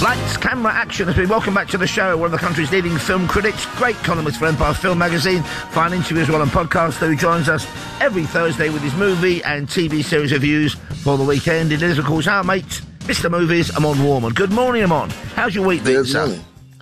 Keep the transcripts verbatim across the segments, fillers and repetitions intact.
Lights, camera, action has been welcome back to the show. One of the country's leading film critics, great columnist for Empire Film Magazine, fine interview as well on podcast, who joins us every Thursday with his movie and T V series reviews for the weekend. It is, of course, our mate, Mister Movies, Amon Warman. Good morning, Amon. How's your week been, sir?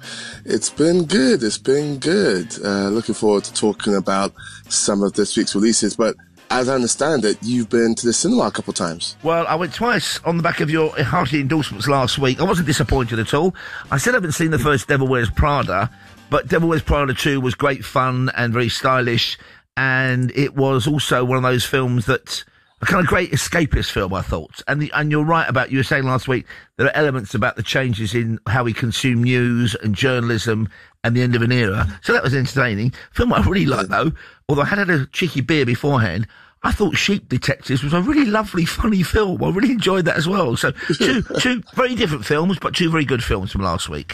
It's been good. It's been good. Uh, looking forward to talking about some of this week's releases, but as I understand it, you've been to the cinema a couple of times. Well, I went twice on the back of your hearty endorsements last week. I wasn't disappointed at all. I still haven't seen the first Devil Wears Prada, but Devil Wears Prada two was great fun and very stylish, and it was also one of those films that... a kind of great escapist film, I thought. And the, and you're right about, you were saying last week, there are elements about the changes in how we consume news and journalism and the end of an era. So that was entertaining. Film I really liked, though, although I had had a cheeky beer beforehand, I thought Sheep Detectives was a really lovely, funny film. I really enjoyed that as well. So two, two very different films, but two very good films from last week.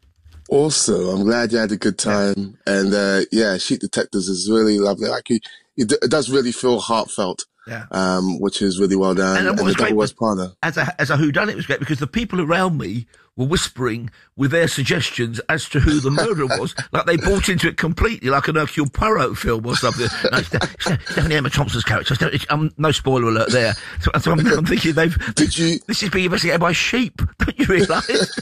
Awesome. I'm glad you had a good time. And, uh, yeah, Sheep Detectives is really lovely. Like, it, it does really feel heartfelt. Yeah. Um, which is really well done. And, and what was the Devil great Wears was, Prada. as a, as a whodunit, it was great because the people around me were whispering with their suggestions as to who the murderer was, like they bought into it completely, like an Hercule Poirot film or something. No, it's, it's, it's definitely Emma Thompson's character. It's, it's, um, no spoiler alert there. So, so I'm, I'm thinking they've... Did you... This is being investigated by sheep, don't you realise?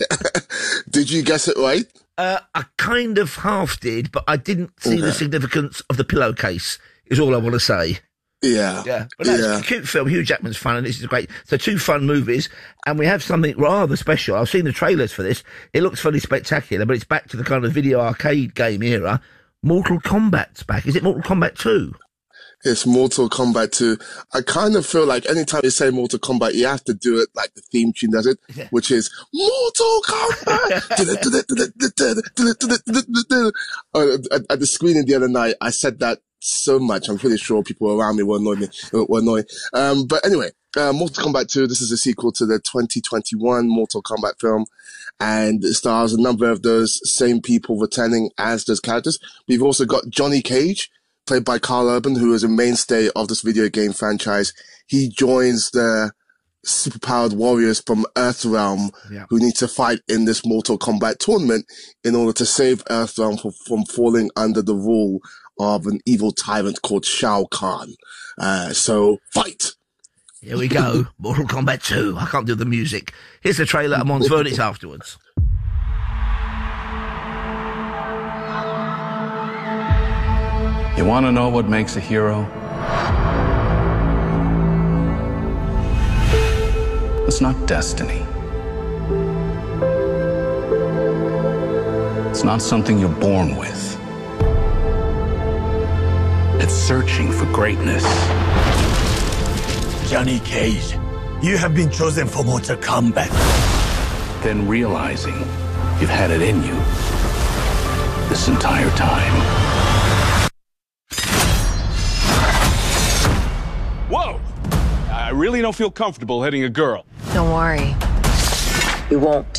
Did you guess it right? Uh, I kind of half did, but I didn't see okay. the significance of the pillowcase, is all I want to say. Yeah. Yeah. But that's yeah. a cute film. Hugh Jackman's fun, and this is great. So two fun movies, and we have something rather special. I've seen the trailers for this. It looks fairly spectacular, but it's back to the kind of video arcade game era. Mortal Kombat's back. Is it Mortal Kombat two? It's Mortal Kombat two. I kind of feel like anytime you say Mortal Kombat, you have to do it like the theme tune does it, yeah. which is Mortal Kombat! at, at the screening the other night, I said that so much. I'm pretty sure people around me were annoyed me, were annoyed. Um, but anyway, uh, Mortal Kombat two, this is a sequel to the twenty twenty-one Mortal Kombat film, and it stars a number of those same people returning as those characters. We've also got Johnny Cage, played by Karl Urban, who is a mainstay of this video game franchise. He joins the superpowered warriors from Earthrealm, yeah. who need to fight in this Mortal Kombat tournament in order to save Earthrealm from, from falling under the rule of an evil tyrant called Shao Kahn. Uh, so, fight! Here we go. Mortal Kombat two. I can't do the music. Here's the trailer. I'm on verdicts afterwards. You want to know what makes a hero? It's not destiny. It's not something you're born with. It's searching for greatness. Johnny Cage, you have been chosen for Mortal Kombat. Then realizing you've had it in you this entire time. Whoa! I really don't feel comfortable hitting a girl. Don't worry. You won't.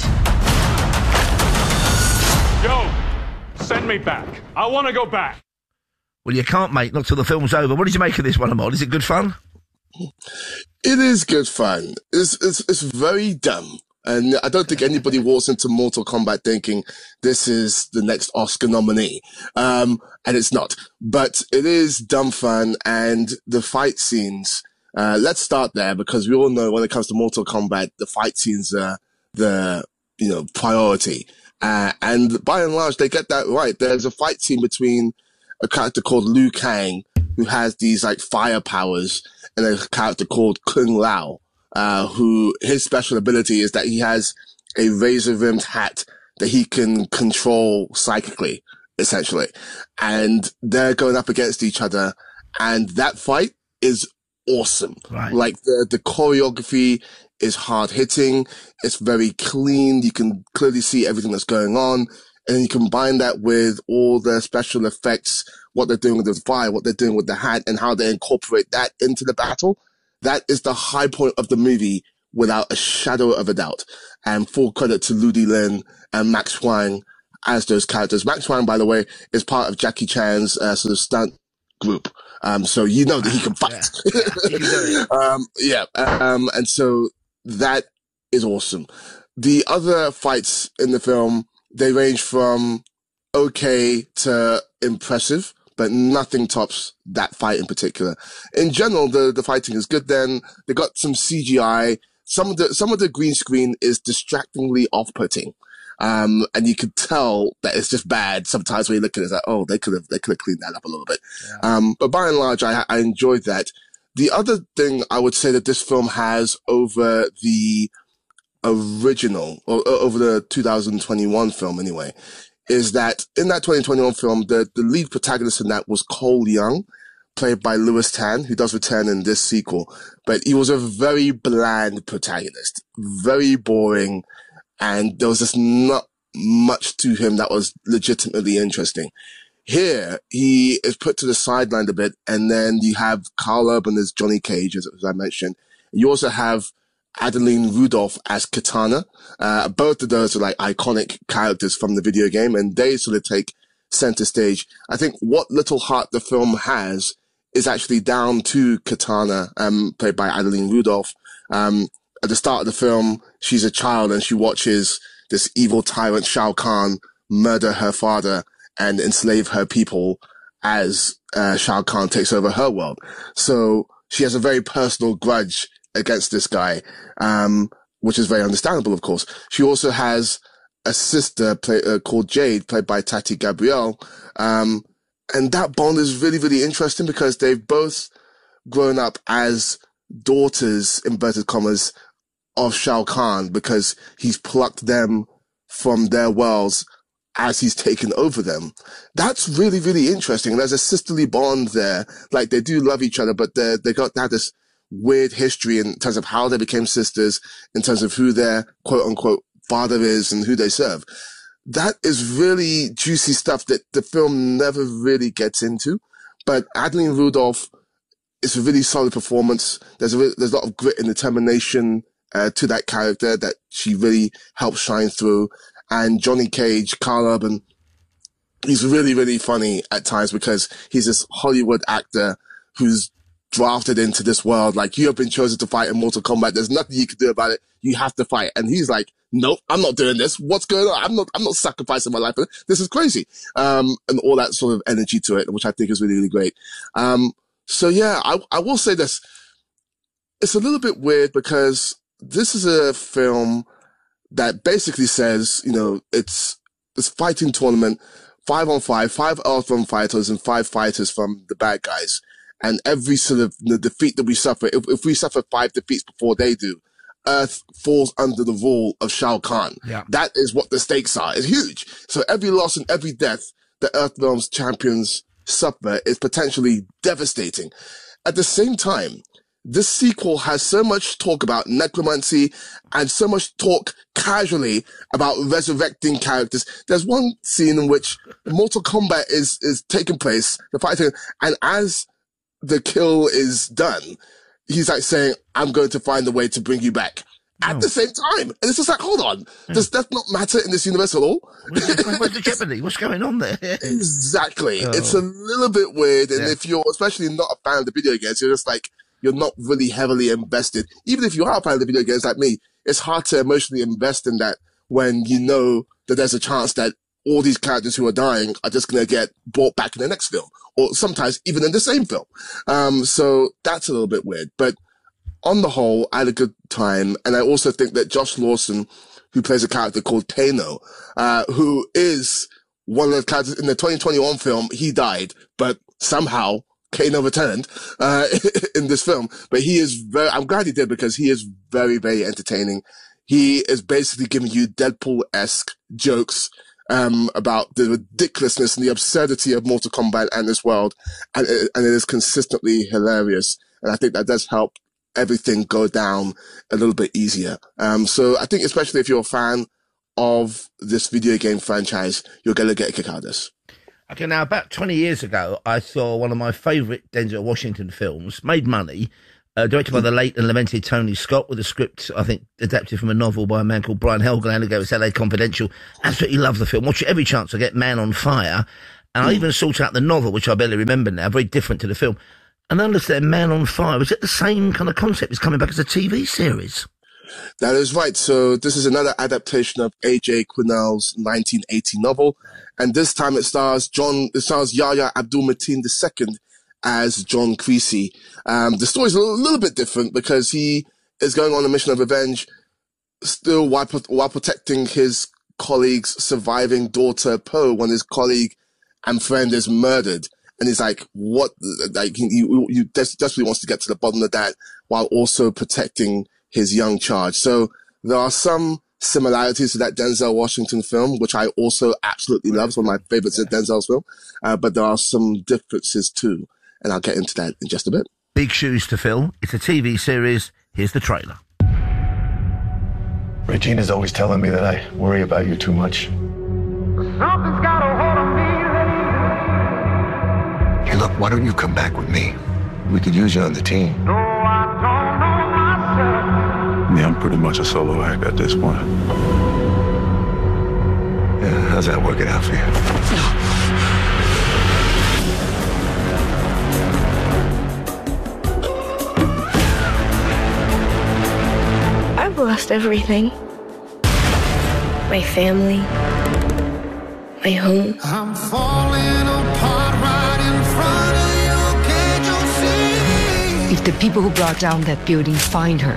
Joe, send me back. I want to go back. Well, you can't, mate, not till the film's over. What did you make of this one, Amon? Is it good fun? It is good fun. It's, it's, it's very dumb. And I don't think anybody walks into Mortal Kombat thinking this is the next Oscar nominee. Um, and it's not. But it is dumb fun, and the fight scenes, uh, let's start there, because we all know when it comes to Mortal Kombat, the fight scenes are the, you know, priority. Uh, and by and large, they get that right. There's a fight scene between a character called Liu Kang, who has these like fire powers, and a character called Kung Lao, uh, who his special ability is that he has a razor rimmed hat that he can control psychically, essentially. And they're going up against each other, and that fight is awesome. Right. Like the, the choreography is hard hitting. It's very clean. You can clearly see everything that's going on. And then you combine that with all the special effects, what they're doing with the fire, what they're doing with the hat, and how they incorporate that into the battle. That is the high point of the movie without a shadow of a doubt. And full credit to Ludi Lin and Max Huang as those characters. Max Huang, by the way, is part of Jackie Chan's uh, sort of stunt group. Um, so you know that he can fight. Yeah, he can do it. um, yeah. Um, and so that is awesome. the other fights in the film, they range from okay to impressive, but nothing tops that fight in particular. In general, the, the fighting is good then. They got some C G I. Some of the, some of the green screen is distractingly off-putting. Um, and you could tell that it's just bad sometimes when you look at it, it's like, oh, they could have, they could have cleaned that up a little bit. Yeah. Um, but by and large, I, I enjoyed that. The other thing I would say that this film has over the original, or over the two thousand twenty-one film anyway, is that in that twenty twenty-one film, the, the lead protagonist in that was Cole Young, played by Lewis Tan, who does return in this sequel. But he was a very bland protagonist, very boring, and there was just not much to him that was legitimately interesting. Here, he is put to the sideline a bit, and then you have Carl Urban as Johnny Cage, as, as I mentioned. You also have Adeline Rudolph as Katana. Uh, both of those are like iconic characters from the video game, and they sort of take center stage. I think what little heart the film has is actually down to Katana, um, played by Adeline Rudolph. Um, at the start of the film, she's a child and she watches this evil tyrant Shao Kahn murder her father and enslave her people as uh, Shao Kahn takes over her world. So she has a very personal grudge against this guy, um, which is very understandable, of course. She also has a sister play, uh, called Jade, played by Tati Gabrielle. Um, and that bond is really, really interesting because they've both grown up as daughters, inverted commas, of Shao Kahn because he's plucked them from their worlds as he's taken over them. That's really, really interesting. And there's a sisterly bond there. Like, they do love each other, but they they got they have this weird history in terms of how they became sisters, in terms of who their quote unquote father is and who they serve. That is really juicy stuff that the film never really gets into. But Adeline Rudolph is a really solid performance. There's a, there's a lot of grit and determination uh, to that character that she really helps shine through. And Johnny Cage, Carl Urban, he's really, really funny at times because he's this Hollywood actor who's drafted into this world. Like, you have been chosen to fight in Mortal Kombat. There's nothing you can do about it. You have to fight. And he's like, nope, I'm not doing this. What's going on? I'm not, I'm not sacrificing my life. This is crazy. Um, and all that sort of energy to it, which I think is really, really great. Um, so yeah, I, I will say this. It's a little bit weird because this is a film that basically says, you know, it's, it's fighting tournament, five on five, five Earthrealm fighters and five fighters from the bad guys. And every sort of the defeat that we suffer, if, if we suffer five defeats before they do, Earth falls under the rule of Shao Kahn. Yeah. That is what the stakes are. It's huge. So every loss and every death that Earthrealm's champions suffer is potentially devastating. At the same time, this sequel has so much talk about necromancy and so much talk casually about resurrecting characters. There's one scene in which Mortal Kombat is, is taking place, the fighting, and as the kill is done, he's like saying, I'm going to find a way to bring you back. At oh. the same time. And it's just like, hold on. Yeah. Does that not matter in this universe at all? Where's the, where's the jeopardy? What's going on there? Exactly. Oh. It's a little bit weird. And yeah. if you're especially not a fan of the video games, you're just like, you're not really heavily invested. Even if you are a fan of the video games like me, it's hard to emotionally invest in that when you know that there's a chance that all these characters who are dying are just going to get brought back in the next film, or sometimes even in the same film. Um, so that's a little bit weird. But on the whole, I had a good time. And I also think that Josh Lawson, who plays a character called Kano, uh, who is one of the characters in the twenty twenty-one film, he died, but somehow Kano returned, uh, in this film. But he is very, I'm glad he did because he is very, very entertaining. He is basically giving you Deadpool-esque jokes um, about the ridiculousness and the absurdity of Mortal Kombat and this world. And it, and it is consistently hilarious. And I think that does help everything go down a little bit easier. Um, so I think especially if you're a fan of this video game franchise, you're going to get a kick out of this. Okay, now about twenty years ago, I saw one of my favourite Denzel Washington films, made money, uh, directed by the late and lamented Tony Scott, with a script, I think, adapted from a novel by a man called Brian Helgeland, who goes L A Confidential. Absolutely love the film. Watch it every chance I get, Man on Fire. And mm. I even sought out the novel, which I barely remember now, very different to the film. And I understand Man on Fire, was it the same kind of concept? It's coming back as a T V series. That is right. So this is another adaptation of A J Quinnell's nineteen eighty novel, and this time it stars John. It stars Yahya Abdul-Mateen the Second as John Creasy. Um, the story is a little, little bit different because he is going on a mission of revenge, still while, while protecting his colleague's surviving daughter Poe when his colleague and friend is murdered. And he's like, what? Like, he, he, he desperately wants to get to the bottom of that while also protecting his young charge. So there are some similarities to that Denzel Washington film, which I also absolutely love. It's one of my favorites in Denzel's film. Uh, but there are some differences too. And I'll get into that in just a bit. Big shoes to fill. It's a T V series. Here's the trailer. Regina's always telling me that I worry about you too much. Something's got a hold of me. Hey, look, why don't you come back with me? We could use you on the team. No, I don't know myself. Yeah, I'm pretty much a solo act at this point. Yeah, how's that working out for you? I've lost everything. My family. My home. I'm falling apart right in front of you. Can't you see? If the people who brought down that building find her,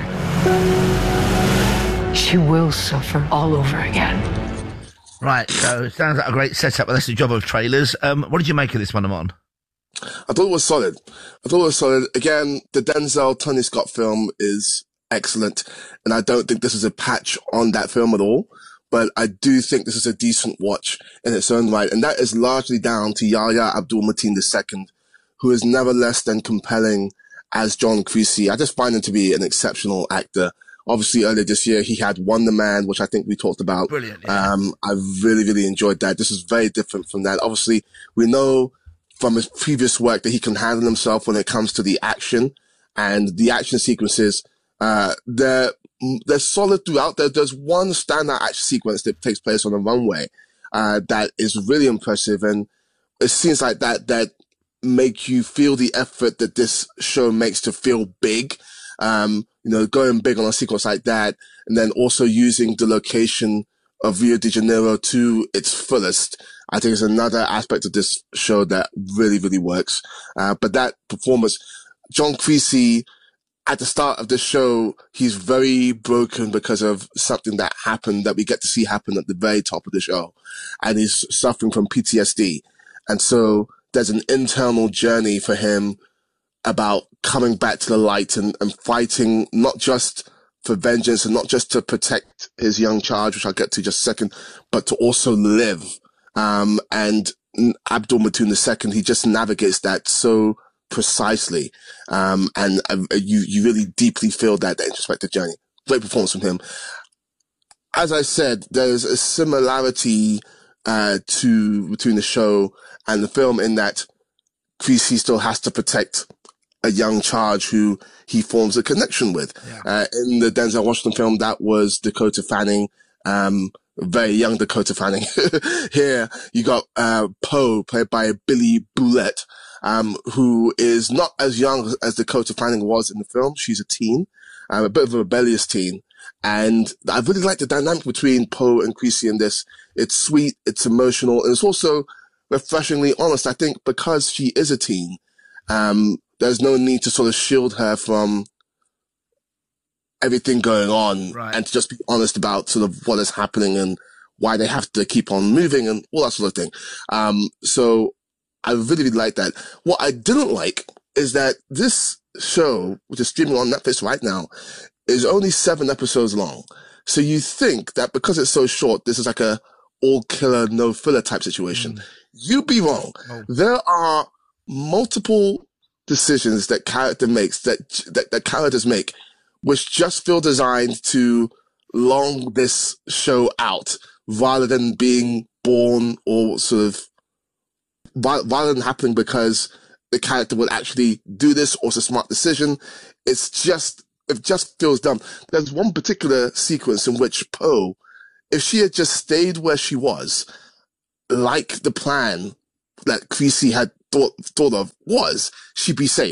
she will suffer all over again. Right, so it sounds like a great setup, but that's the job of trailers. Um, what did you make of this one, Amon? I thought it was solid. I thought it was solid. Again, the Denzel Tony Scott film is excellent, and I don't think this is a patch on that film at all, but I do think this is a decent watch in its own right, and that is largely down to Yahya Abdul-Mateen the Second, who is never less than compelling as John Creasy. I just find him to be an exceptional actor. Obviously, earlier this year, he had Wonder Man, which I think we talked about. Brilliant. Yeah. Um, I really, really enjoyed that. This is very different from that. Obviously, we know from his previous work that he can handle himself when it comes to the action, and the action sequences Uh, they're, they're solid throughout. There, there's one standout action sequence that takes place on a runway, uh, that is really impressive. And it seems like that, that make you feel the effort that this show makes to feel big. Um, you know, going big on a sequence like that, and then also using the location of Rio de Janeiro to its fullest, I think is another aspect of this show that really, really works. Uh, but that performance, John Creasy, at the start of the show, he's very broken because of something that happened that we get to see happen at the very top of the show. And he's suffering from P T S D. And so there's an internal journey for him about coming back to the light and, and fighting not just for vengeance and not just to protect his young charge, which I'll get to just a second, but to also live. Um, and Abdul-Mateen the Second, he just navigates that so precisely. Um, and uh, you, you really deeply feel that, that introspective journey. Great performance from him. As I said, there's a similarity, uh, to, between the show and the film in that Creasy still has to protect a young charge who he forms a connection with. Yeah. Uh, in the Denzel Washington film, that was Dakota Fanning, um, very young Dakota Fanning. Here, you got, uh, Poe, played by Billy Boulette, um, who is not as young as Dakota Fanning was in the film. She's a teen, um, a bit of a rebellious teen. And I really like the dynamic between Poe and Creasy in this. It's sweet, it's emotional, and it's also refreshingly honest. I think because she is a teen, um, there's no need to sort of shield her from everything going on, right, and to just be honest about sort of what is happening and why they have to keep on moving and all that sort of thing. Um, so I really, really like that. What I didn't like is that this show, which is streaming on Netflix right now, is only seven episodes long. So you think that because it's so short, this is like a all killer, no filler type situation. Mm. You'd be wrong. Oh. There are multiple decisions that character makes, that, that, that characters make, which just feel designed to long this show out rather than being born or sort of, rather than happening because the character would actually do this or it's a smart decision. It's just, it just feels dumb. There's one particular sequence in which Poe, if she had just stayed where she was, like the plan that Creasy had thought, thought of was, she'd be safe.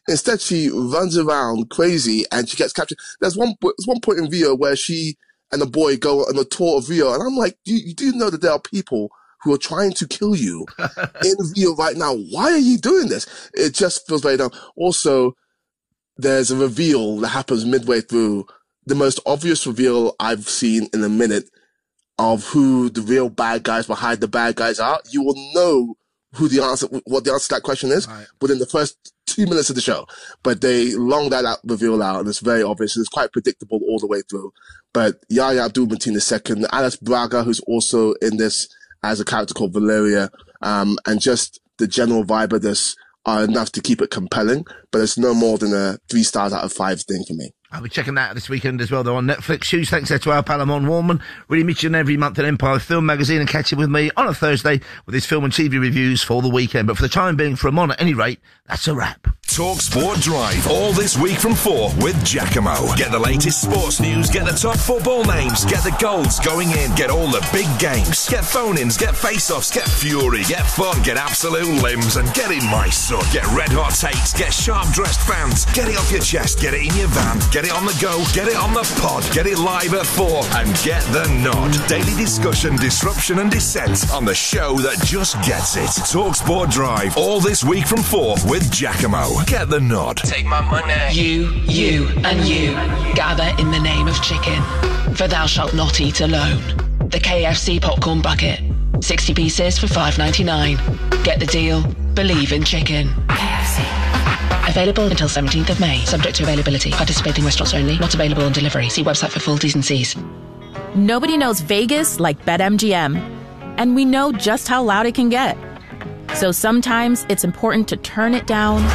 Instead, she runs around crazy and she gets captured. There's one, there's one point in Rio where she and the boy go on a tour of Rio, and I'm like, you, you do know that there are people who are trying to kill you in Rio right now. Why are you doing this? It just feels very dumb. Also, there's a reveal that happens midway through, the most obvious reveal I've seen in a minute of who the real bad guys behind the bad guys are. You will know who the answer, what the answer to that question is right. within the first two minutes of the show. But they long that out, reveal out, and it's very obvious. It's quite predictable all the way through. But Yahya Abdul-Mateen the second, Alice Braga, who's also in this as a character called Valeria, um, and just the general vibe of this are enough to keep it compelling, but it's no more than a three stars out of five thing for me. I'll be checking that out this weekend as well, though, on Netflix. Huge thanks there to our pal Amon Warman. Really meet you every month at Empire Film Magazine and catch him with me on a Thursday with his film and T V reviews for the weekend. But for the time being, for Amon, at any rate, that's a wrap. Talk Sport Drive, all this week from four with Giacomo. Get the latest sports news, get the top football names, get the goals going in, get all the big games, get phone-ins, get face-offs, get fury, get fun, get absolute limbs, and get in my son. Get red-hot takes, get sharp-dressed fans, get it off your chest, get it in your van, get it on the go, get it on the pod, get it live at four, and get the nod. Daily discussion, disruption, and dissent on the show that just gets it. Talk Sport Drive, all this week from four with Giacomo. Get the nod. Take my money. You, you, and you gather in the name of chicken, for thou shalt not eat alone. The K F C popcorn bucket, sixty pieces for five ninety-nine. Get the deal. Believe in chicken. K F C. Available until seventeenth of May. Subject to availability. Participating restaurants only. Not available on delivery. See website for full T's and C's. Nobody knows Vegas like BetMGM. And we know just how loud it can get. So sometimes it's important to turn it down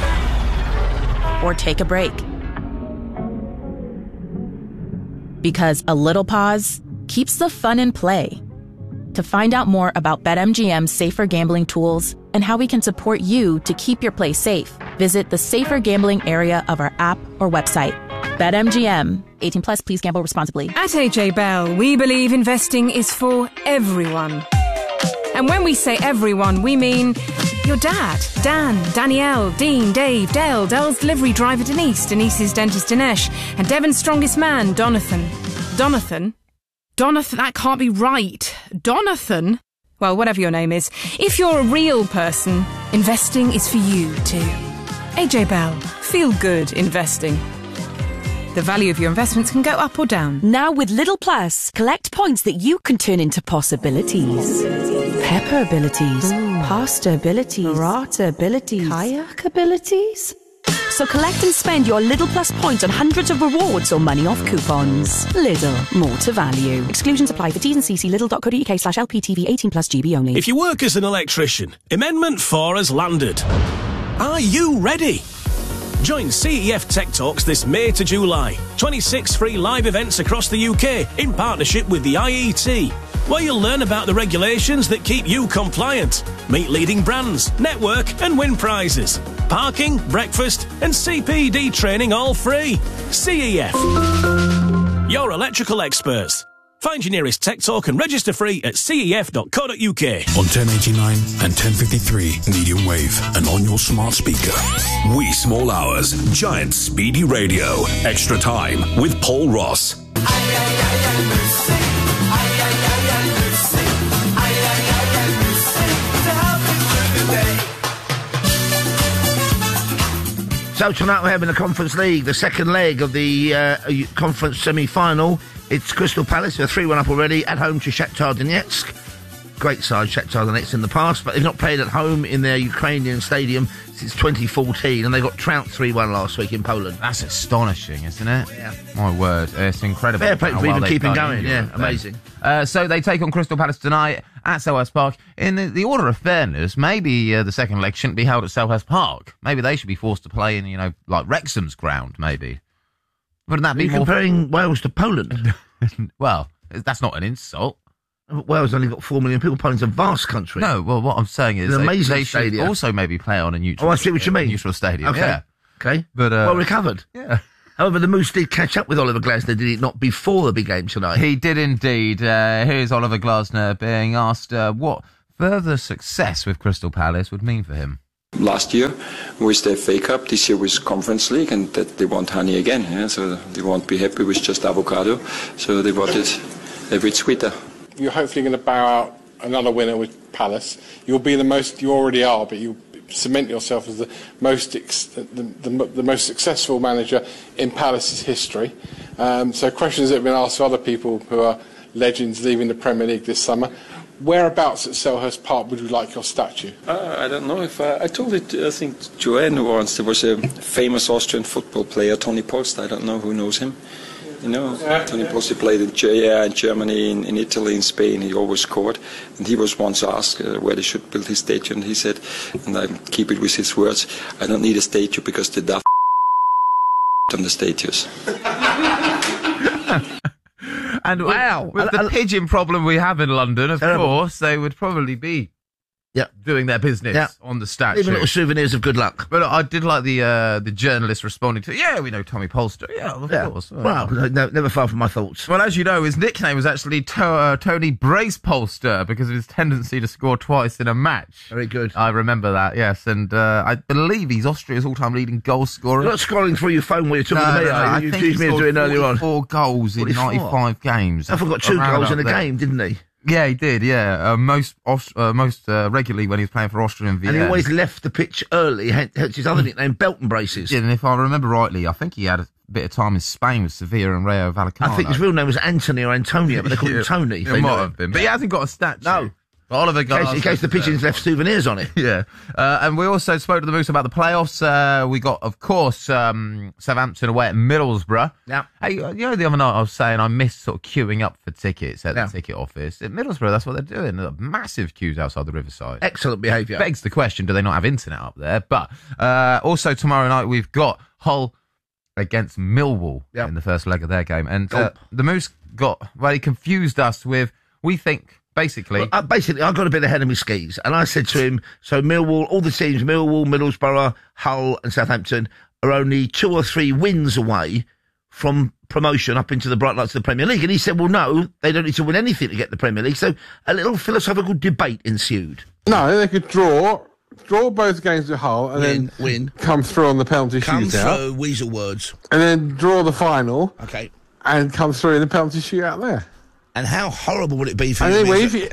or take a break. Because a little pause keeps the fun in play. To find out more about BetMGM's safer gambling tools and how we can support you to keep your play safe, visit the safer gambling area of our app or website. BetMGM. eighteen plus, please gamble responsibly. At A J Bell, we believe investing is for everyone. And when we say everyone, we mean your dad, Dan, Danielle, Dean, Dave, Dale, Dale's delivery driver Denise, Denise's dentist Dinesh, and Devon's strongest man, Donathan. Donathan? Donathan, that can't be right. Donathan? Well, whatever your name is. If you're a real person, investing is for you too. A J Bell, feel good investing. The value of your investments can go up or down. Now with Lidl Plus, collect points that you can turn into possibilities. Pepper abilities, Ooh. Pasta abilities, Burrata abilities, kayak abilities. So collect and spend your Lidl Plus points on hundreds of rewards or money off coupons. Lidl, more to value. Exclusions apply for T's and C's. Lidl.co.uk slash LPTV eighteen plus G B only. If you work as an electrician, Amendment four has landed. Are you ready? Join C E F Tech Talks this May to July. twenty-six free live events across the U K in partnership with the I E T, where you'll learn about the regulations that keep you compliant, meet leading brands, network and win prizes. Parking, breakfast and C P D training all free. C E F. Your electrical experts. Find your nearest Tech Talk and register free at C E F dot co dot U K. On ten eighty-nine and ten fifty-three medium wave and on your smart speaker. Wee Small Hours, Giant Speedy Radio. Extra Time with Paul Ross. So tonight we're having the Conference League, the second leg of the uh, conference semi-final. It's Crystal Palace, they're three one up already, at home to Shakhtar Donetsk. Great side, Shakhtar Donetsk in the past, but they've not played at home in their Ukrainian stadium since twenty fourteen, and they got trounced three one last week in Poland. That's astonishing, isn't it? Yeah. My word, it's incredible. Fair play for even keeping going, yeah, amazing. Uh, so they take on Crystal Palace tonight at Selhurst Park. In the, the order of fairness, maybe uh, the second leg shouldn't be held at Selhurst Park. Maybe they should be forced to play in, you know, like Wrexham's ground, maybe. Wouldn't that be You're more... comparing Wales to Poland? Well, that's not an insult. Wales only got four million people. Poland's a vast country. No, well, what I'm saying is an they, amazing they should stadium. also maybe play on a neutral. Oh, I see what you mean. Neutral stadium. Okay, yeah. okay, but uh, well recovered. Yeah. However, the Moose did catch up with Oliver Glasner, did he not, before the big game tonight? He did indeed. Uh, here's Oliver Glasner being asked uh, what further success with Crystal Palace would mean for him. Last year was the F A Cup, this year was Conference League, and that they want honey again. Yeah? So they won't be happy with just avocado, so they want it a bit sweeter. You're hopefully going to bow out another winner with Palace. You'll be the most, you already are, but you cement yourself as the most ex, the, the, the most successful manager in Palace's history. Um, so questions that have been asked to other people who are legends leaving the Premier League this summer. Whereabouts at Selhurst Park would you like your statue? Uh, I don't know if uh, I told it. I think Joanne once. There was a famous Austrian football player, Tony Post. I don't know who knows him. You know, yeah. Tony Post. He played in, G- yeah, in Germany, in, in Italy, in Spain. He always scored. And he was once asked uh, where they should build his statue, and he said, and I keep it with his words: "I don't need a statue because the daft on the statues." And wow, with, with the pigeon problem we have in London, of Terrible. course, they would probably be yep. doing their business yep. on the statue. Even little souvenirs of good luck. But I did like the uh, the journalist responding to, yeah, we know Tommy Polster. Yeah, of yeah. course. Oh. Well, no, never far from my thoughts. Well, as you know, his nickname was actually to- uh, Tony Brace Polster because of his tendency to score twice in a match. Very good. I remember that, yes. And uh, I believe he's Austria's all-time leading goal scorer. You're not scrolling through your phone when you're talking no, to me, no, no, are I you? You think accused me of doing earlier on. Four goals in ninety-five games. I forgot two goals in a there. game, didn't he? Yeah, he did, yeah. Uh, most Aust- uh, most uh, regularly when he was playing for Austria and Vienna. And he always left the pitch early, hence his other nickname, Belt and Braces. Yeah, and if I remember rightly, I think he had a bit of time in Spain with Sevilla and Rayo Vallecano. I think his real name was Anthony or Antonio, but they called him Tony. It might have been. But he hasn't got a statue. No. Oliver Glasgow. In case the pigeons left souvenirs on it. Yeah. Uh, and we also spoke to the Moose about the playoffs. Uh, we got, of course, um, Southampton away at Middlesbrough. Yeah. Hey, you know, the other night I was saying I missed sort of queuing up for tickets at yeah. the ticket office. At Middlesbrough, that's what they're doing. There are massive queues outside the Riverside. Excellent behaviour. Begs the question, do they not have internet up there? But uh, also tomorrow night we've got Hull against Millwall yep. in the first leg of their game. And uh, the Moose got, well, he confused us with, we think, basically... Well, uh, basically, I got a bit ahead of my skis, and I said to him, so Millwall, all the teams, Millwall, Middlesbrough, Hull and Southampton, are only two or three wins away from promotion up into the bright lights of the Premier League. And he said, well, no, they don't need to win anything to get the Premier League. So a little philosophical debate ensued. No, they could draw... Draw both games at Hull and win, then win. come through on the penalty come shootout. Come through, weasel words. And then draw the final. Okay. And come through in the penalty shootout there. And how horrible would it be for and you? Anyway, if you,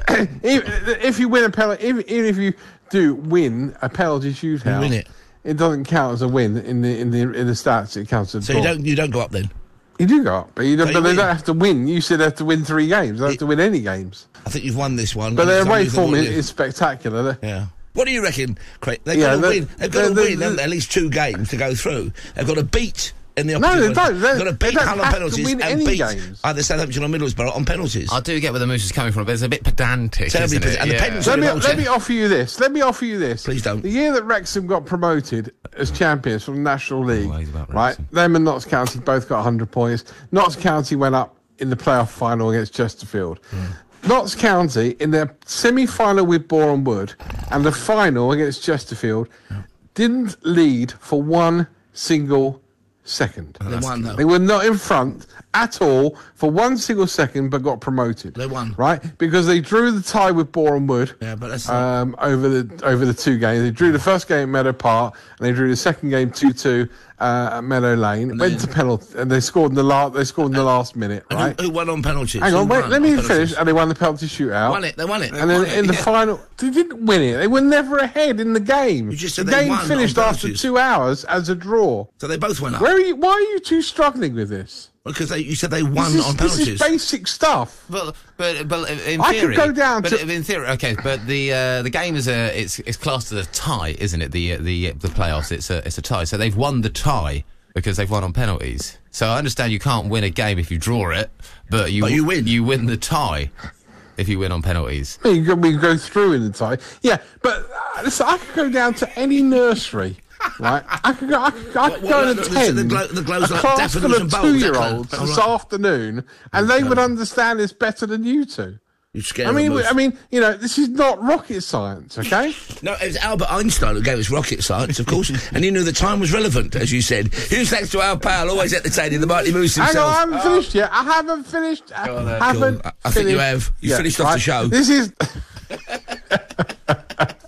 if, if you win a penalty, if, even if you do win a penalty shootout, you win it. It doesn't count as a win in the in the in the stats. It counts as a so draw. you don't you don't go up then. You do go up, but, you don't, so but you they win. don't have to win. You said they have to win three games. They don't have to win any games. I think you've won this one. But their away form is, is spectacular. Yeah. What do you reckon, Craig? They've yeah, got to the, win. They've got the, to the, win the, at least two games to go through. They've got to beat in the No, they don't. They've got to beat Hull on penalties win and any beat games. either Southampton or Middlesbrough on penalties. I do get where the Moose is coming from, but it's a bit pedantic, Terribly isn't it? And yeah. the penalty let, me, revolting. let me offer you this. Let me offer you this. Please don't. The year that Wrexham got promoted as champions from the National League, oh, right? Them and Notts County both got one hundred points. Notts County went up in the playoff final against Chesterfield. Mm. Notts County, in their semi-final with Boreham Wood and the final against Chesterfield, yeah. didn't lead for one single second. Oh, they won, though. They were not in front at all for one single second, but got promoted. They won, right? Because they drew the tie with Boreham Wood. Yeah, but that's um, over the over the two games. They drew the first game at Meadow Park, and they drew the second game two two uh, at Meadow Lane. And went then, to penalty, and they scored in the last. They scored in the last minute. And right? Who, who won on penalties? Hang on, who wait. Let me finish. penalties? And they won the penalty shootout. Won it. They won it. They and then won in it, the yeah. final, they didn't win it. They were never ahead in the game. You just said the they game won finished on after penalties. two hours as a draw. So they both went up. Where are you? Why are you two struggling with this? Because they, you said they won this is, on penalties. This is basic stuff. But but but in I theory, could go down but to in theory, okay. But the uh, the game is a it's it's classed as a tie, isn't it? The the the playoffs, it's a it's a tie. So they've won the tie because they've won on penalties. So I understand you can't win a game if you draw it, but you but you win you win the tie if you win on penalties. We go, we go through in the tie, yeah. But uh, listen, I could go down to any nursery. Right, I could go. I could, I could What, go what, and the- attend the glow- the glows a like class full daffodils of and bulbs, that two-year-olds kind of- this oh, right. afternoon, and they would understand this better than you two. You scare I mean, them I mean, you know, this is not rocket science, okay? No, it was Albert Einstein who gave us rocket science, of course, and he knew the time was relevant, as you said. Who's thanks to our pal, always entertaining the Mighty Moose Hang himself. on, I haven't finished yet. I haven't finished. I Oh, that's haven't. cool. I- I think you finished have. You yet, finished off right? the show. This is.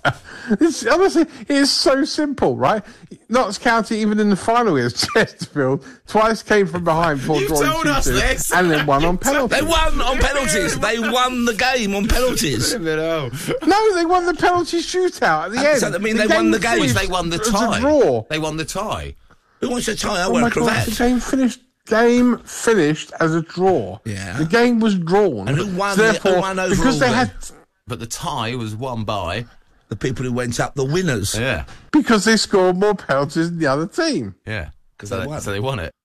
It's, honestly, it is so simple, right? Notts County, even in the final against Chesterfield, twice came from behind before You've drawing told two us two, this. and then won on penalties. They won on penalties. They won the game on penalties. No, they won the penalty shootout at the Uh, end. so that mean The they won the game? finished They won the as a tie. draw. They won the tie. Who wants a tie? I Oh wear my a God, cravat. the game finished. Game finished as a draw. Yeah. The game was drawn. And who won, So the, therefore, who won overall because they then? had But the tie was won by the people who went up, the winners. Yeah. because they scored more penalties than the other team. Yeah. Because So they they, won. so they won it.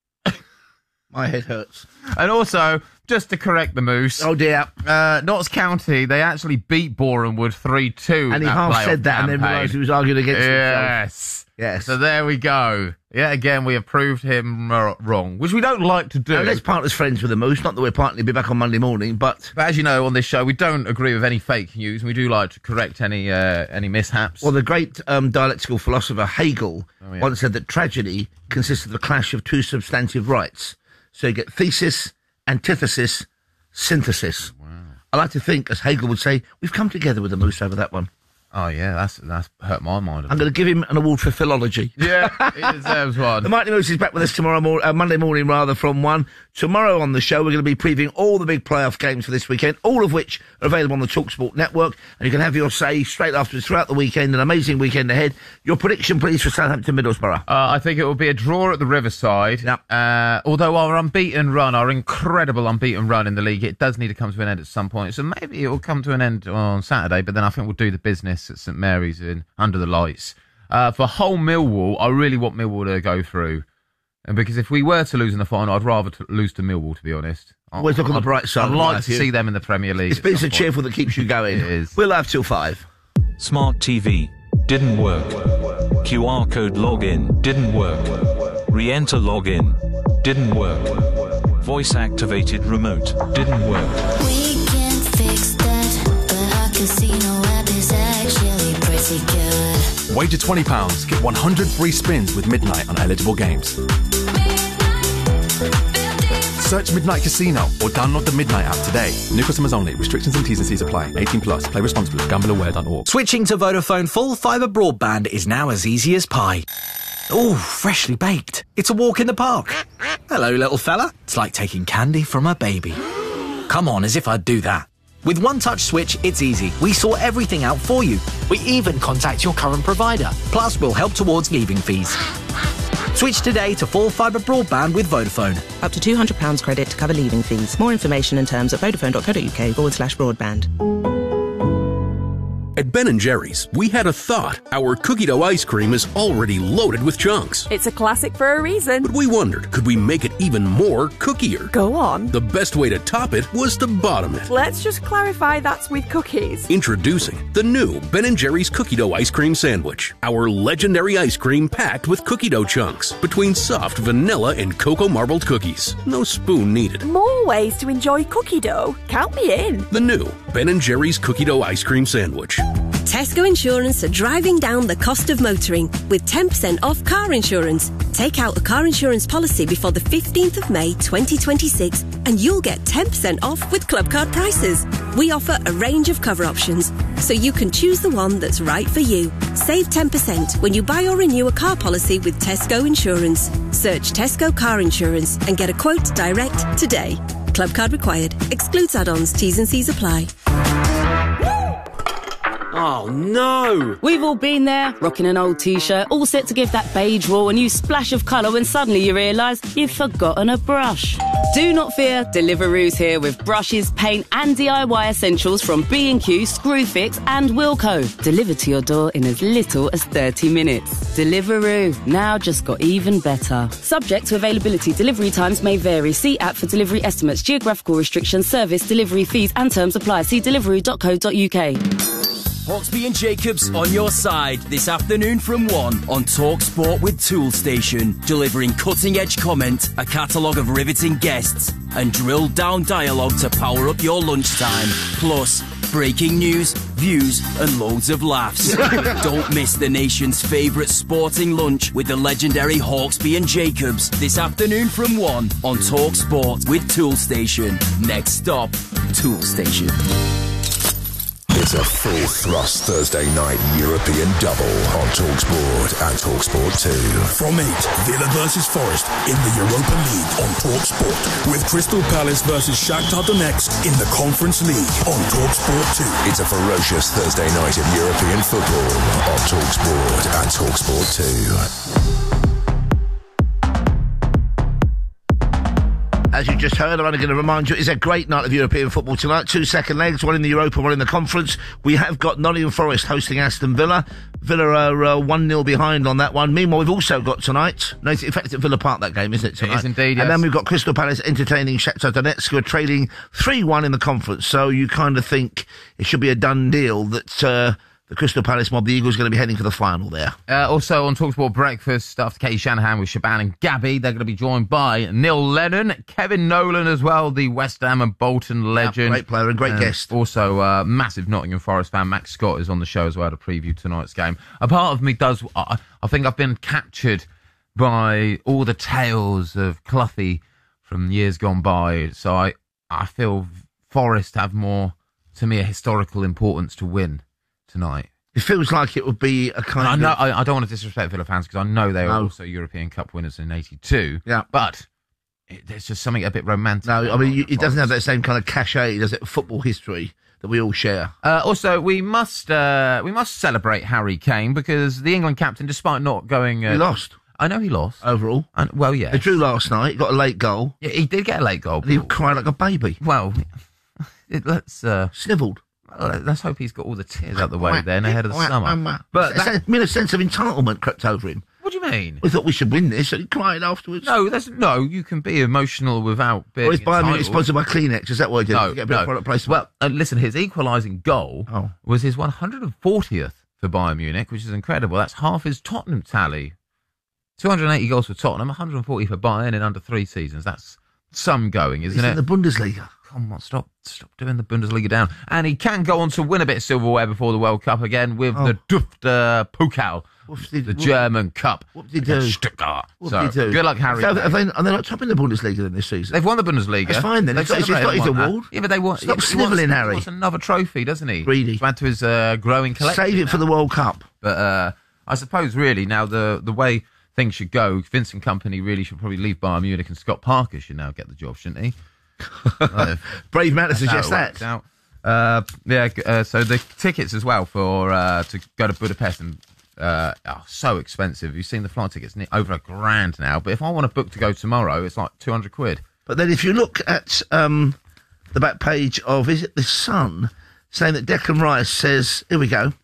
My head hurts. And also, just to correct the Moose. Oh dear. Uh, Notts County, they actually beat Borehamwood three two. And he half said that and then realised he was arguing against himself. Yes. Yes. So there we go. Yeah, again, we have proved him r- wrong, which we don't like to do. Now, let's part as friends with the Moose. Not that we're partly be back on Monday morning, but... But as you know, on this show, we don't agree with any fake news, and we do like to correct any uh, any mishaps. Well, the great um, dialectical philosopher Hegel Oh, yeah. once said that tragedy consists of the clash of two substantive rights. So you get thesis, antithesis, synthesis. Wow. I like to think, as Hegel would say, we've come together with the Moose over that one. Oh, yeah, that's that's hurt my mind. I'm going to give him an award for philology. Yeah, he deserves one. The Mighty Moose is back with us tomorrow, mor- uh, Monday morning, rather, from one. Tomorrow on the show, we're going to be previewing all the big playoff games for this weekend, all of which are available on the TalkSport network. And you can have your say straight afterwards throughout the weekend. An amazing weekend ahead. Your prediction, please, for Southampton Middlesbrough. Uh, I think it will be a draw at the Riverside. Yep. Uh, although our unbeaten run, our incredible unbeaten run in the league, it does need to come to an end at some point. So maybe it will come to an end on Saturday, but then I think we'll do the business at St Mary's in under the lights. Uh, for whole Millwall, I really want Millwall to go through. And because if we were to lose in the final, I'd rather to lose to Millwall, to be honest. Always look on the bright side. I'd like Matthew. to see them in the Premier League. It's been so cheerful that keeps you going. It is. We'll have till five. Smart T V. Didn't work. Q R code login. Didn't work. Re-enter login. Didn't work. Voice activated remote. Didn't work. We can fix that, but our casino app is actually pretty good. Wager twenty pounds, get one hundred free spins with Midnight on eligible games. Search Midnight Casino or download the Midnight app today. New customers only. Restrictions and T's and C's apply. eighteen plus. Play responsibly. gamble aware dot org. Switching to Vodafone full fibre broadband is now as easy as pie. Ooh, freshly baked. It's a walk in the park. Hello, little fella. It's like taking candy from a baby. Come on, as if I'd do that. With One Touch Switch, it's easy. We sort everything out for you. We even contact your current provider. Plus, we'll help towards leaving fees. Switch today to full fibre broadband with Vodafone. Up to two hundred pounds credit to cover leaving fees. More information and terms at vodafone.co.uk forward slash broadband. At Ben and Jerry's, we had a thought. Our cookie dough ice cream is already loaded with chunks. It's a classic for a reason. But we wondered, could we make it even more cookier? Go on. The best way to top it was to bottom it. Let's just clarify that's with cookies. Introducing the new Ben and Jerry's Cookie Dough Ice Cream Sandwich. Our legendary ice cream packed with cookie dough chunks between soft vanilla and cocoa marbled cookies. No spoon needed. More ways to enjoy cookie dough. Count me in. The new Ben and Jerry's Cookie Dough Ice Cream Sandwich. Tesco Insurance are driving down the cost of motoring with ten percent off car insurance. Take out a car insurance policy before the fifteenth of May twenty twenty-six and you'll get ten percent off with club card prices. We offer a range of cover options so you can choose the one that's right for you. Save ten percent when you buy or renew a car policy with Tesco Insurance. Search Tesco Car Insurance and get a quote direct today. Club card required. Excludes add-ons. T's and C's apply. Oh no! We've all been there, rocking an old t-shirt, all set to give that beige wall a new splash of colour when suddenly you realise you've forgotten a brush. Do not fear, Deliveroo's here with brushes, paint and D I Y essentials from B and Q, Screwfix and Wilko. Delivered to your door in as little as thirty minutes. Deliveroo, now just got even better. Subject to availability, delivery times may vary. See app for delivery estimates, geographical restrictions, service, delivery fees and terms apply. See deliveroo dot co dot uk. Hawksby and Jacobs on your side this afternoon from one on TalkSport with Toolstation, delivering cutting-edge comment, a catalogue of riveting guests, and drilled-down dialogue to power up your lunchtime. Plus, breaking news, views, and loads of laughs. Don't miss the nation's favourite sporting lunch with the legendary Hawksby and Jacobs this afternoon from one on TalkSport with Toolstation. Next stop, Toolstation. It's a full thrust Thursday night European double on TalkSport and TalkSport two. From eight, Villa versus Forest in the Europa League on TalkSport, with Crystal Palace versus Shakhtar Donetsk in the Conference League on TalkSport two. It's a ferocious Thursday night of European football on TalkSport and TalkSport two. As you just heard, I'm only going to remind you, it's a great night of European football tonight. Two second legs, one in the Europa, one in the Conference. We have got Nottingham Forest hosting Aston Villa. Villa are uh, one nil behind on that one. Meanwhile, we've also got tonight, no, in fact, it's at Villa Park, that game, isn't it, tonight? It is indeed, yes. And then we've got Crystal Palace entertaining Shakhtar Donetsk, who are trailing three one in the Conference. So you kind of think it should be a done deal that... Uh, the Crystal Palace mob, the Eagles, going to be heading for the final there. Uh, also on TalkSport Breakfast, after Katie Shanahan with Shaban and Gabby, they're going to be joined by Neil Lennon, Kevin Nolan as well, the West Ham and Bolton legend. Yeah, great player and great and guest. Also, uh, massive Nottingham Forest fan, Max Scott, is on the show as well to preview tonight's game. A part of me does, I, I think I've been captured by all the tales of Cloughie from years gone by, so I, I feel Forest have more, to me, a historical importance to win tonight. It feels like it would be a kind I know, of... I, I don't want to disrespect Villa fans because I know they were No. also European Cup winners in eighty-two. Yeah. But it, there's just something a bit romantic. No, I mean, you, it doesn't have that same kind of cachet, does it? Football history that we all share. Uh, also, we must uh, we must celebrate Harry Kane because the England captain, despite not going... Uh, He lost. I know he lost. Overall. And, well, yeah. They drew last night, got a late goal. Yeah, he did get a late goal. And he cried like a baby. Well, it, let's... Uh, Snivelled. Well, let's hope he's got all the tears out the way then ahead of the summer. But that, I mean, a sense of entitlement crept over him. What do you mean? We thought we should win this, and he cried afterwards. No, that's no. You can be emotional without being Or is Bayern Munich entitled. sponsored by Kleenex? Is that what he did? No, Get a bit no. of product placement? Well, uh, listen, his equalising goal Oh. was his one hundred fortieth for Bayern Munich, which is incredible. That's half his Tottenham tally. two hundred eighty goals for Tottenham, one hundred forty for Bayern in under three seasons. That's some going, isn't He's it? in the Bundesliga. Come on, stop stop doing the Bundesliga down. And he can go on to win a bit of silverware before the World Cup again with Oh. the Dufter Pokal, Whoopsie- the whoop- German Cup. What did he do? against Stuttgart. What So, did he do? good luck, Harry. So, Kane. are, they, are they not topping the Bundesliga then this season? They've won the Bundesliga. That's fine then. They've It's got- it's got celebrated his and won that. award. Yeah, but they want. Stop yeah, but he snivelling, wants, Harry. He wants another trophy, doesn't he? Greedy. He's add to his uh, growing collection. Save it for the World Cup. But uh, I suppose really now the the way things should go, Vincent Kompany really should probably leave Bayern Munich, and Scott Parker should now get the job, shouldn't he? Uh, Brave man to that's how suggest it that. works out. Uh, yeah, g- uh, so the tickets as well for uh, to go to Budapest and uh, are so expensive. You've seen the flight tickets ne- over a grand now. But if I want to book to go tomorrow, it's like two hundred quid. But then if you look at um, the back page of, is it The Sun, saying that Declan Rice says, here we go,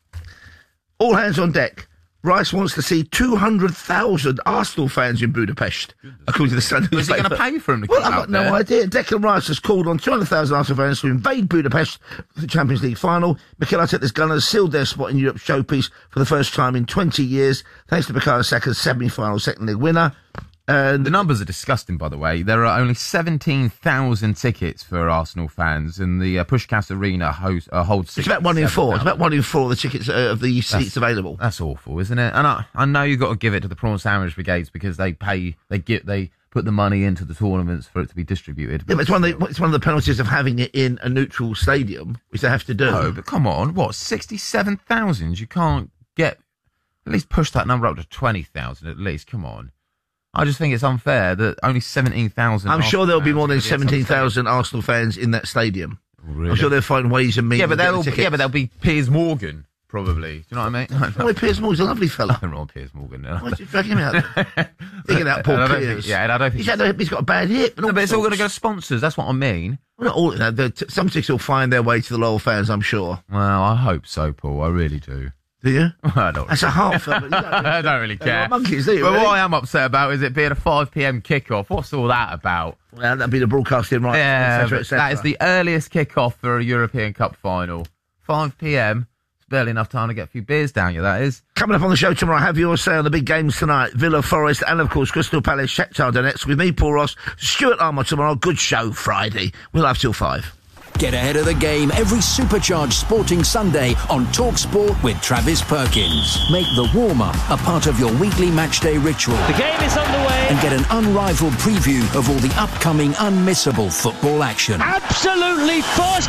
all hands on deck. Rice wants to see two hundred thousand Arsenal fans in Budapest, according to The Sun. Is he going to newspaper. pay for him to Well, come I've out got no there? idea. Declan Rice has called on two hundred thousand Arsenal fans to invade Budapest for the Champions League final. Mikel Arteta's Gunners sealed their spot in Europe's showpiece for the first time in twenty years, thanks to Bukayo Saka's semi-final second league winner. And the numbers are disgusting, by the way. There are only seventeen thousand tickets for Arsenal fans, and the uh, Pushkas Arena host, uh, holds It's about one in four. It's about one in four of the tickets uh, of the seats That's- available. That's awful, isn't it? And I, I know you've got to give it to the prawn sandwich brigades because they pay, they get, they put the money into the tournaments for it to be distributed. Yeah, but it's one of the it's one of the penalties of having it in a neutral stadium, which they have to do. No, but come on, what, sixty-seven thousand? You can't get, at least push that number up to twenty thousand at least, come on. I just think it's unfair that only seventeen thousand... I'm sure there'll be more than seventeen thousand Arsenal fans in that stadium. Really? I'm sure they'll find ways and means. Yeah, but to get there'll, the yeah, tickets. but there'll be Piers Morgan, probably. Do you know what I mean? Oh, Piers Morgan's a lovely fella. Nothing wrong with Piers Morgan. No. Why did you drag him out? Thinking out Paul And I don't Piers. think- yeah, and I don't think he's, had a, he's got a bad hip. And No, all but it's all going to sorts. go to sponsors. That's what I mean. Well, not all. You know, the, t- some tickets will find their way to the loyal fans, I'm sure. Well, I hope so, Paul. I really do. Do you? I don't. That's a heartfelt. but you don't- I don't really They're care. not monkeys, do you? But really? what I am upset about is it being a five p.m. kickoff. What's all that about? Well, that'd be the broadcasting right. Yeah, et cetera, but et cetera. that is the earliest kickoff for a European Cup final. five p.m. It's barely enough time to get a few beers down you, that is. Coming up on the show tomorrow, have your say on the big games tonight. Villa, Forest, and of course Crystal Palace, Shakhtar Donetsk with me, Paul Ross, Stuart Armour tomorrow. Good show Friday. We'll have till five. Get ahead of the game every supercharged sporting Sunday on TalkSport with Travis Perkins. Make the warm-up a part of your weekly matchday ritual. The game is underway. And get an unrivaled preview of all the upcoming unmissable football action. Absolutely first class.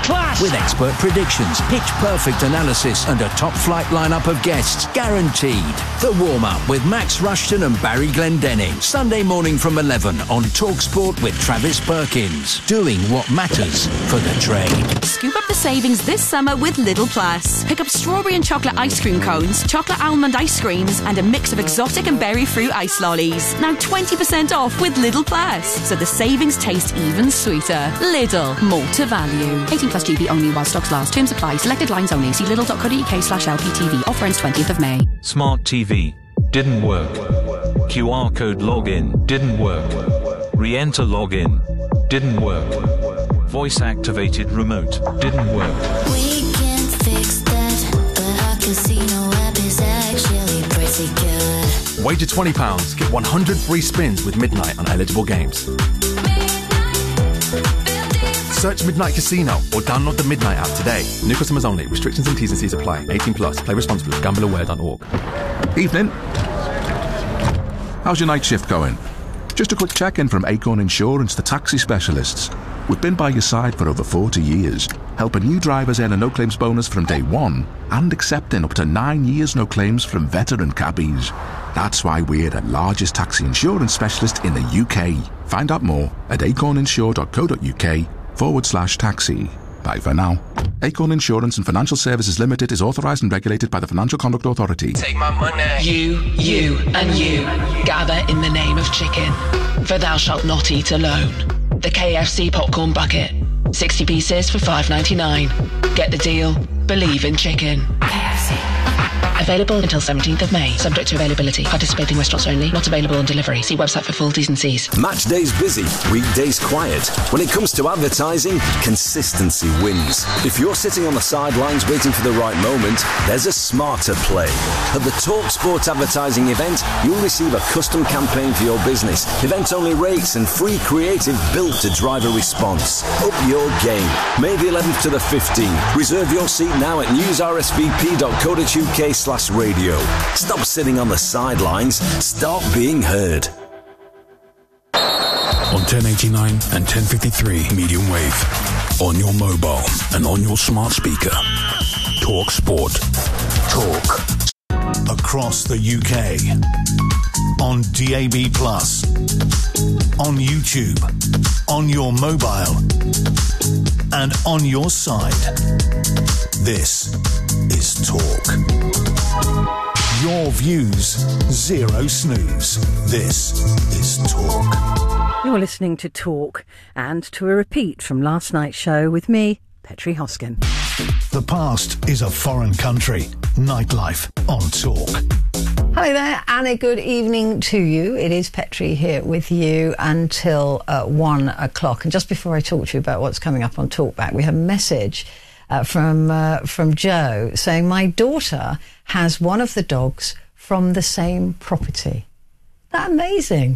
with expert predictions, pitch-perfect analysis and a top-flight lineup of guests guaranteed. The warm-up with Max Rushton and Barry Glendenning. Sunday morning from eleven on TalkSport with Travis Perkins. Doing what matters for the trade. Scoop up the savings this summer with Lidl Plus. Pick up strawberry and chocolate ice cream cones, chocolate almond ice creams and a mix of exotic and berry fruit ice lollies. Now twenty percent off with Lidl Plus, so the savings taste even sweeter. Lidl, more to value. eighteen plus G B only while stocks last. Terms apply. Selected lines only. See lidl.co.uk slash LPTV. Offer ends twentieth of May. Smart T V. Didn't work. Q R code login. Didn't work. Re-enter login. Didn't work. Voice activated remote. Didn't work. We can fix that, but our casino app is actually pretty good. Wager twenty pounds, get one hundred free spins with Midnight on eligible games. Search Midnight Casino or download the Midnight app today. New customers only. Restrictions and T's and C's apply. eighteen plus. Play responsibly. gamble aware dot org. Evening. How's your night shift going? Just a quick check-in from Acorn Insurance, the taxi specialists. We've been by your side for over forty years, helping new drivers earn a no-claims bonus from day one and accepting up to nine years no claims from veteran cabbies. That's why we're the largest taxi insurance specialist in the U K. Find out more at acorninsure.co.uk forward slash taxi. Bye for now. Acorn Insurance and Financial Services Limited is authorised and regulated by the Financial Conduct Authority. Take my money. You, you, and you gather in the name of chicken, for thou shalt not eat alone. The K F C popcorn bucket, sixty pieces for five ninety-nine. Get the deal. Believe in chicken. K F C. Available until seventeenth of May. Subject to availability. Participating restaurants only. Not available on delivery. See website for full T's and C's. Match days busy, weekdays quiet. When it comes to advertising, consistency wins. If you're sitting on the sidelines waiting for the right moment, there's a smarter play. At the TalkSport advertising event, you'll receive a custom campaign for your business, event-only rates and free creative built to drive a response. Up your game. May the eleventh to the fifteenth. Reserve your seat now at news r s v p dot co dot u k slash radio. Stop sitting on the sidelines. Start being heard. On ten eighty-nine and ten fifty-three medium wave. On your mobile and on your smart speaker. Talk Sport. Talk. Across the U K. On D A B plus. On YouTube. On your mobile. And on your side. This is Talk. Your views, zero snooze. This is Talk. You're listening to Talk and to a repeat from last night's show with me, Petrie Hoskin. The past is a foreign country. Nightlife on Talk. Hello there and a good evening to you. It is Petrie here with you until uh, one o'clock. And just before I talk to you about what's coming up on Talkback, we have a message Uh, from uh, from Joe saying, my daughter has one of the dogs from the same property. That amazing.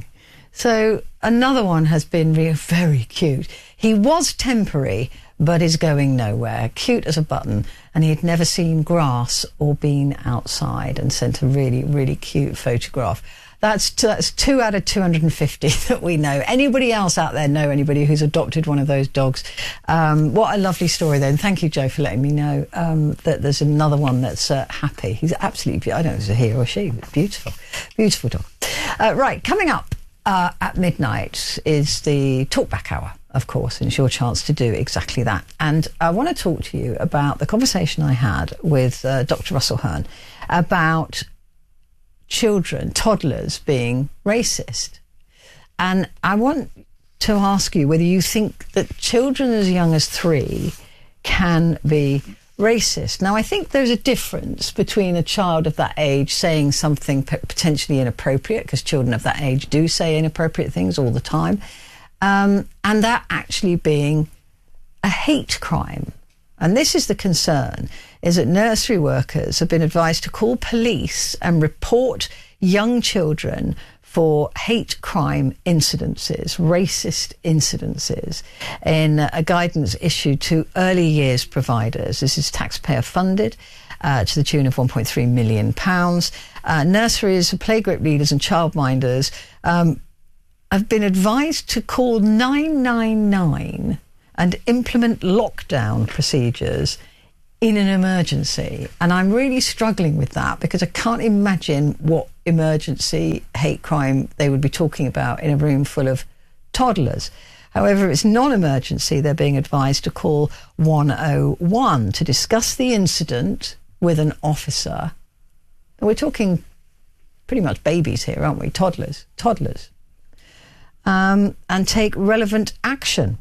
So another one has been re- very cute. He was temporary, but is going nowhere. Cute as a button. And he had never seen grass or been outside, and sent a really, really cute photograph. That's, t- that's two out of two hundred fifty that we know. Anybody else out there know anybody who's adopted one of those dogs? Um, what a lovely story, then. Thank you, Joe, for letting me know um, that there's another one that's uh, happy. He's absolutely beautiful. I don't know if it's a he or a she, but beautiful. Beautiful dog. Uh, right, coming up uh, at midnight is the Talkback Hour, of course, and it's your chance to do exactly that. And I want to talk to you about the conversation I had with uh, Doctor Russell Hearn about children, toddlers being racist. And I want to ask you whether you think that children as young as three can be racist. Now, I think there's a difference between a child of that age saying something p- potentially inappropriate, because children of that age do say inappropriate things all the time, um, and that actually being a hate crime. And this is the concern, is that nursery workers have been advised to call police and report young children for hate crime incidences, racist incidences, in a guidance issued to early years providers. This is taxpayer funded uh, to the tune of one point three million pounds. Uh, nurseries, playgroup leaders and childminders um, have been advised to call nine nine nine and implement lockdown procedures in an emergency. And I'm really struggling with that because I can't imagine what emergency hate crime they would be talking about in a room full of toddlers. However, if it's non-emergency, they're being advised to call one oh one to discuss the incident with an officer. And we're talking pretty much babies here, aren't we? Toddlers. Toddlers. Um, and take relevant action.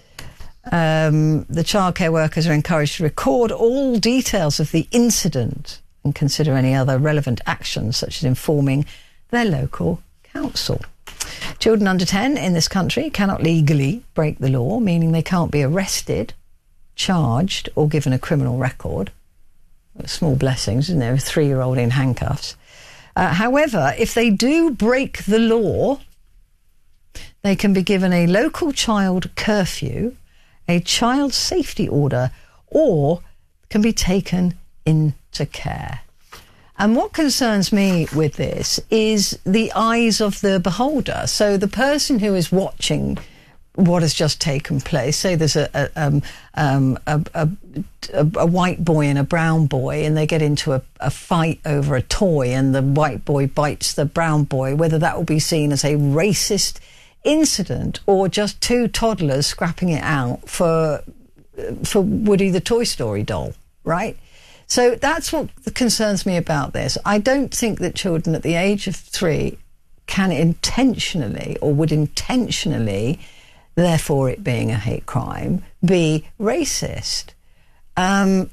Um, the childcare workers are encouraged to record all details of the incident and consider any other relevant actions, such as informing their local council. Children under ten in this country cannot legally break the law, meaning they can't be arrested, charged or given a criminal record. Small blessings, isn't there? A three-year-old in handcuffs. Uh, however, if they do break the law, they can be given a local child curfew, a child safety order, or can be taken into care. And what concerns me with this is the eyes of the beholder. So the person who is watching what has just taken place, say there's a a, um, um, a, a, a, a white boy and a brown boy, and they get into a, a fight over a toy, and the white boy bites the brown boy, whether that will be seen as a racist incident or just two toddlers scrapping it out for for Woody the Toy Story doll, right? So that's what concerns me about this. I don't think that children at the age of three can intentionally or would intentionally, therefore it being a hate crime, be racist. Um,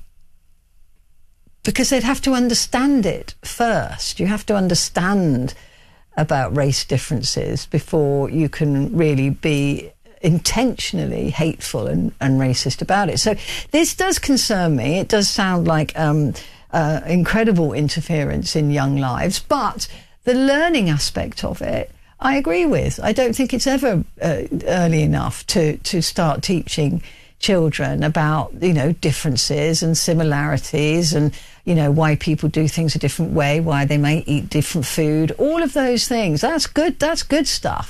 because they'd have to understand it first. You have to understand about race differences before you can really be intentionally hateful and, and racist about it. So this does concern me. It does sound like um, uh, incredible interference in young lives, but the learning aspect of it, I agree with. I don't think it's ever uh, early enough to, to start teaching children about, you know, differences and similarities and, you know, why people do things a different way, why they may eat different food, all of those things. That's good. That's good stuff.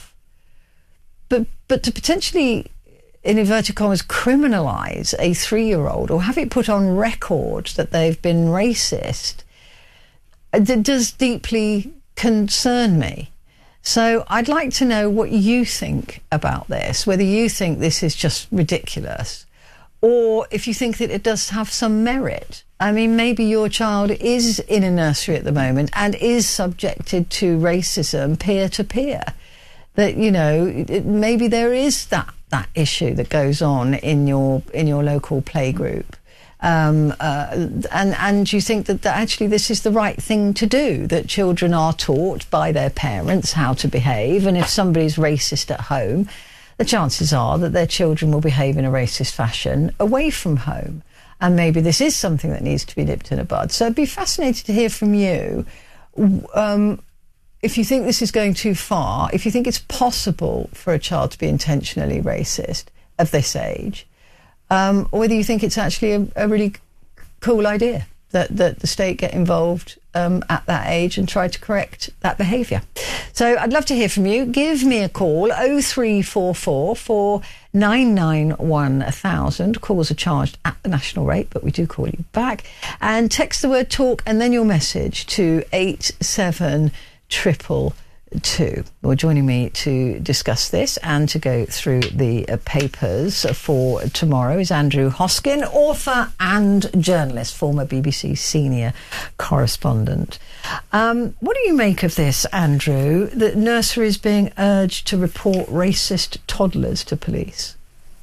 But but to potentially, in inverted commas, criminalise a three-year-old or have it put on record that they've been racist, it does deeply concern me. So I'd like to know what you think about this, whether you think this is just ridiculous or if you think that it does have some merit. I mean, maybe your child is in a nursery at the moment and is subjected to racism peer-to-peer. That, you know, it, maybe there is that, that issue that goes on in your in your local playgroup. Um, uh, and, and you think that, that actually this is the right thing to do, that children are taught by their parents how to behave, and if somebody's racist at home, the chances are that their children will behave in a racist fashion away from home. And maybe this is something that needs to be nipped in the bud. So I'd be fascinated to hear from you. Um, If you think this is going too far, if you think it's possible for a child to be intentionally racist of this age, um, or whether you think it's actually a, a really cool idea that, that the state get involved um, at that age and try to correct that behaviour. So I'd love to hear from you. Give me a call, oh three four four, four nine nine one thousand. Calls are charged at the national rate, but we do call you back. And text the word talk and then your message to eight seven triple two. Well, joining me to discuss this and to go through the uh, papers for tomorrow is Andrew Hoskin, author and journalist, former B B C senior correspondent. Um, what do you make of this, Andrew, that nurseries being urged to report racist toddlers to police?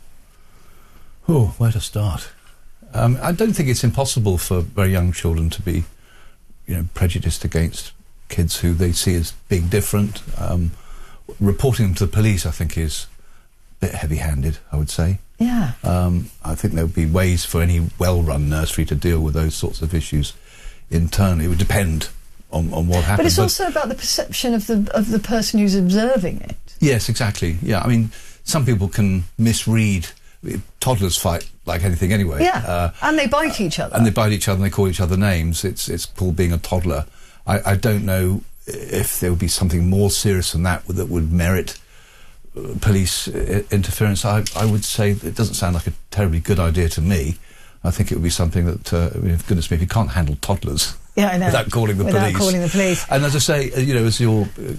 Oh, where to start? Um, I don't think it's impossible for very young children to be, you know, prejudiced against kids who they see as being different. Um, reporting them to the police, I think, is a bit heavy-handed, I would say. Yeah. Um, I think there would be ways for any well-run nursery to deal with those sorts of issues internally. It would depend on, on what happened. But it's but also about the perception of the of the person who's observing it. Yes, exactly. Yeah, I mean, some people can misread. Toddlers fight like anything anyway. Yeah, uh, and they bite each other. And they bite each other and they call each other names. It's, it's called being a toddler. I, I don't know if there would be something more serious than that that would merit uh, police I- interference, I, I would say it doesn't sound like a terribly good idea to me. I think it would be something that, uh, I mean, goodness me, if you can't handle toddlers Yeah, I know. without calling the Without police. calling the police. And as I say, uh, you know, as your uh,